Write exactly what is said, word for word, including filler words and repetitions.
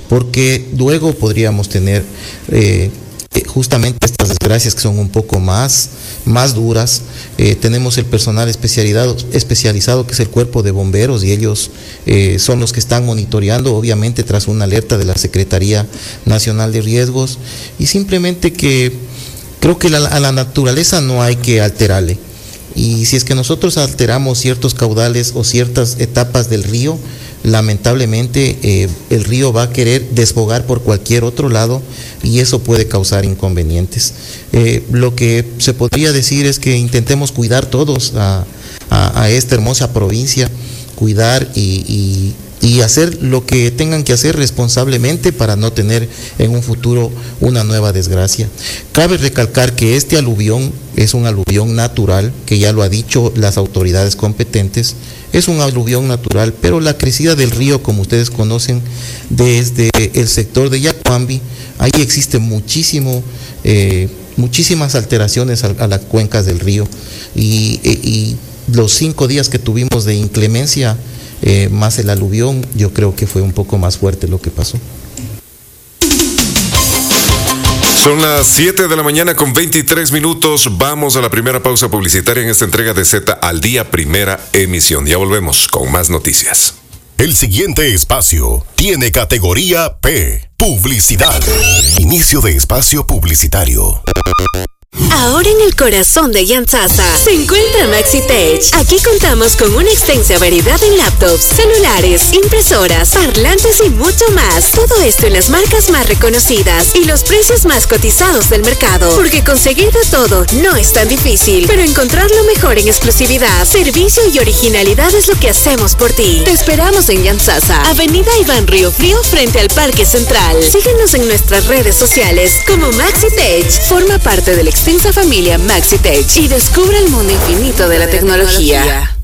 porque luego podríamos tener eh, justamente estas desgracias que son un poco más, más duras. Eh, tenemos el personal especializado, especializado que es el cuerpo de bomberos, y ellos eh, son los que están monitoreando, obviamente tras una alerta de la Secretaría Nacional de Riesgos, y simplemente que creo que la, a la naturaleza no hay que alterarle, y si es que nosotros alteramos ciertos caudales o ciertas etapas del río, lamentablemente eh, el río va a querer desbogar por cualquier otro lado, y eso puede causar inconvenientes. Eh, lo que se podría decir es que intentemos cuidar todos a, a, a esta hermosa provincia, cuidar y, y, y hacer lo que tengan que hacer responsablemente para no tener en un futuro una nueva desgracia. Cabe recalcar que este aluvión es un aluvión natural, que ya lo ha dicho las autoridades competentes. Es un aluvión natural, pero la crecida del río, como ustedes conocen, desde el sector de Yacuambi, ahí existe muchísimo, eh, muchísimas alteraciones a, a las cuencas del río, y, y, y los cinco días que tuvimos de inclemencia, eh, más el aluvión, yo creo que fue un poco más fuerte lo que pasó. Son las siete de la mañana con veintitrés minutos. Vamos a la primera pausa publicitaria en esta entrega de Z al Día, primera emisión. Ya volvemos con más noticias. El siguiente espacio tiene categoría P, publicidad. Inicio de espacio publicitario. Ahora en el corazón de Yantzaza se encuentra MaxiTech. Aquí contamos con una extensa variedad en laptops, celulares, impresoras, parlantes y mucho más. Todo esto en las marcas más reconocidas y los precios más cotizados del mercado. Porque conseguir de todo no es tan difícil, pero encontrar lo mejor en exclusividad, servicio y originalidad es lo que hacemos por ti. Te esperamos en Yantzaza, Avenida Iván Río Frío, frente al Parque Central. Síguenos en nuestras redes sociales como MaxiTech. Forma parte del extensa familia MaxiTech y descubre el mundo infinito de la tecnología.